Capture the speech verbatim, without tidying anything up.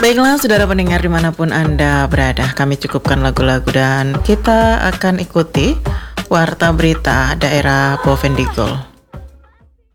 Baiklah, saudara pendengar dimanapun Anda berada, kami cukupkan lagu-lagu dan kita akan ikuti Warta Berita Daerah Bovendigul.